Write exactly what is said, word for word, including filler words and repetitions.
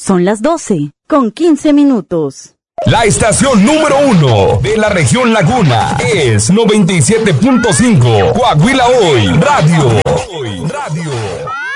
Son las doce, con quince minutos. La estación número uno de la región Laguna es noventa y siete punto cinco Coahuila Hoy Radio. Radio.